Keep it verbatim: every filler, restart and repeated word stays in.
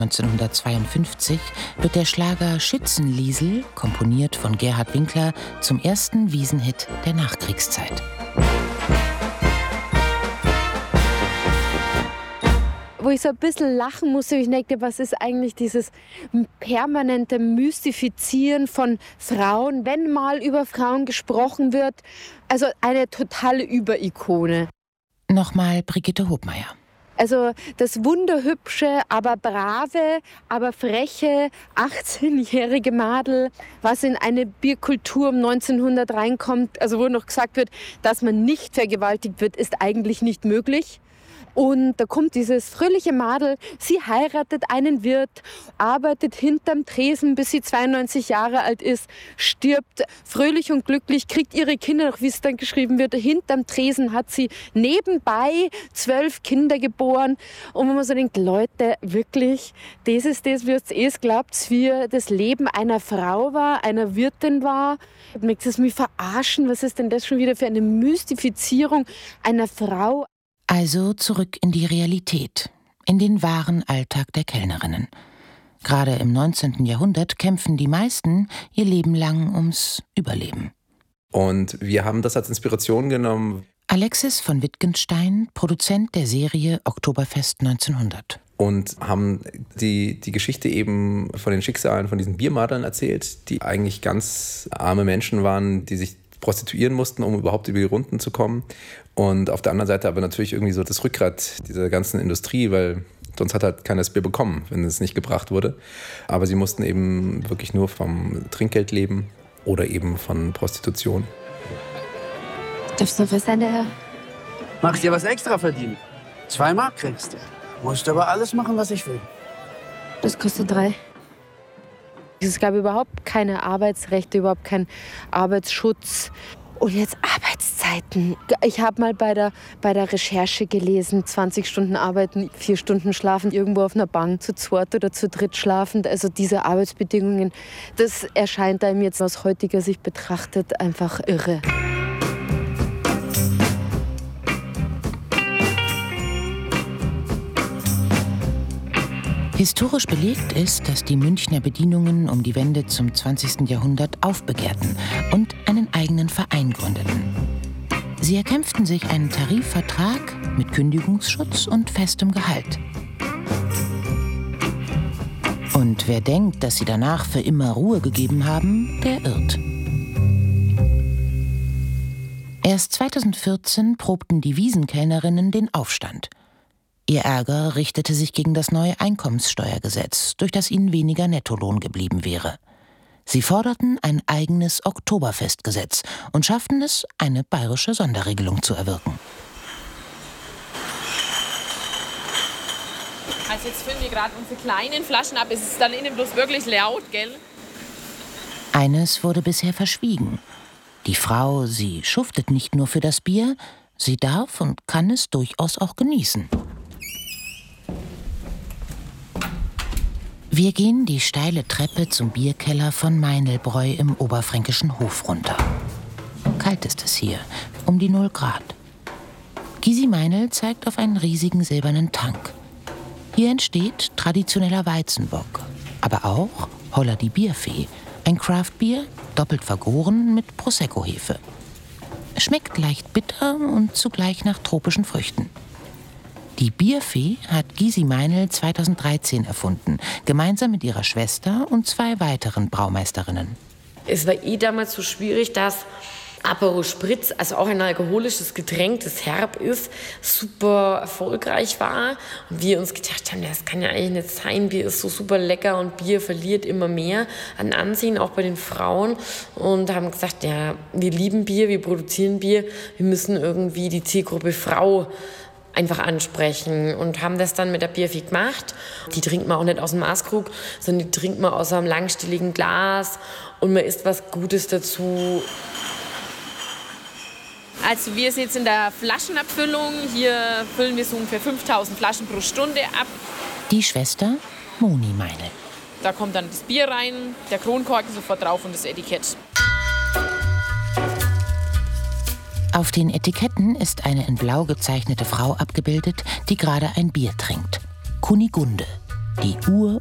neunzehnhundertzweiundfünfzig wird der Schlager Schützenliesel, komponiert von Gerhard Winkler, zum ersten Wiesenhit der Nachkriegszeit. Wo ich so ein bisschen lachen musste, ich denke, was ist eigentlich dieses permanente Mystifizieren von Frauen, wenn mal über Frauen gesprochen wird. Also eine totale Überikone. Nochmal Brigitte Hobmeier. Also das wunderhübsche, aber brave, aber freche achtzehnjährige Madel, was in eine Bierkultur um neunzehnhundert reinkommt, also wo noch gesagt wird, dass man nicht vergewaltigt wird, ist eigentlich nicht möglich. Und da kommt dieses fröhliche Madel, sie heiratet einen Wirt, arbeitet hinterm Tresen, bis sie zweiundneunzig Jahre alt ist, stirbt fröhlich und glücklich, kriegt ihre Kinder noch, wie es dann geschrieben wird, hinterm Tresen hat sie nebenbei zwölf Kinder geboren. Und wenn man so denkt, Leute, wirklich, das ist das, wie ihr es glaubt, wie das Leben einer Frau war, einer Wirtin war. Möchtest du es mich verarschen? Was ist denn das schon wieder für eine Mystifizierung einer Frau? Also zurück in die Realität, in den wahren Alltag der Kellnerinnen. Gerade im neunzehnten Jahrhundert kämpfen die meisten ihr Leben lang ums Überleben. Und wir haben das als Inspiration genommen. Alexis von Wittgenstein, Produzent der Serie Oktoberfest neunzehnhundert. Und haben die, die Geschichte eben von den Schicksalen von diesen Biermadlern erzählt, die eigentlich ganz arme Menschen waren, die sich prostituieren mussten, um überhaupt über die Runden zu kommen. Und auf der anderen Seite aber natürlich irgendwie so das Rückgrat dieser ganzen Industrie, weil sonst hat halt keiner das Bier bekommen, wenn es nicht gebracht wurde. Aber sie mussten eben wirklich nur vom Trinkgeld leben oder eben von Prostitution. Darfst du noch was sein, der Herr? Magst dir was extra verdienen? Zwei Mark kriegst du. Musst aber alles machen, was ich will. Das kostet drei. Es gab überhaupt keine Arbeitsrechte, überhaupt keinen Arbeitsschutz. Und jetzt Arbeitszeiten. Ich habe mal bei der, bei der Recherche gelesen, zwanzig Stunden arbeiten, vier Stunden schlafen, irgendwo auf einer Bank zu zweit oder zu dritt schlafend. Also diese Arbeitsbedingungen, das erscheint einem jetzt aus heutiger Sicht betrachtet einfach irre. Historisch belegt ist, dass die Münchner Bedienungen um die Wende zum zwanzigsten Jahrhundert aufbegehrten und einen eigenen Verein gründeten. Sie erkämpften sich einen Tarifvertrag mit Kündigungsschutz und festem Gehalt. Und wer denkt, dass sie danach für immer Ruhe gegeben haben, der irrt. Erst zweitausendvierzehn probten die Wiesenkellnerinnen den Aufstand. Ihr Ärger richtete sich gegen das neue Einkommenssteuergesetz, durch das ihnen weniger Nettolohn geblieben wäre. Sie forderten ein eigenes Oktoberfestgesetz und schafften es, eine bayerische Sonderregelung zu erwirken. Also jetzt füllen wir gerade unsere kleinen Flaschen ab. Es ist dann innen bloß wirklich laut, gell? Eines wurde bisher verschwiegen. Die Frau, sie schuftet nicht nur für das Bier, sie darf und kann es durchaus auch genießen. Wir gehen die steile Treppe zum Bierkeller von Meinlbräu im oberfränkischen Hof runter. Kalt ist es hier, um die null Grad. Gysi Meinl zeigt auf einen riesigen silbernen Tank. Hier entsteht traditioneller Weizenbock, aber auch Holla die Bierfee, ein Craftbier, doppelt vergoren mit Prosecco-Hefe. Es schmeckt leicht bitter und zugleich nach tropischen Früchten. Die Bierfee hat Gysi Meinl zweitausenddreizehn erfunden, gemeinsam mit ihrer Schwester und zwei weiteren Braumeisterinnen. Es war eh damals so schwierig, dass Aperol Spritz, also auch ein alkoholisches Getränk, das herb ist, super erfolgreich war. Und wir uns gedacht haben, das kann ja eigentlich nicht sein, Bier ist so super lecker und Bier verliert immer mehr an Ansehen, auch bei den Frauen. Und haben gesagt, ja, wir lieben Bier, wir produzieren Bier, wir müssen irgendwie die Zielgruppe Frau einfach ansprechen und haben das dann mit der Bierfee gemacht. Die trinkt man auch nicht aus dem Maßkrug, sondern die trinkt man aus einem langstieligen Glas und man isst was Gutes dazu. Also wir sind jetzt in der Flaschenabfüllung. Hier füllen wir so ungefähr fünftausend Flaschen pro Stunde ab. Die Schwester Moni Meinl. Da kommt dann das Bier rein, der Kronkorken sofort drauf und das Etikett. Auf den Etiketten ist eine in Blau gezeichnete Frau abgebildet, die gerade ein Bier trinkt. Kunigunde. Die Ur-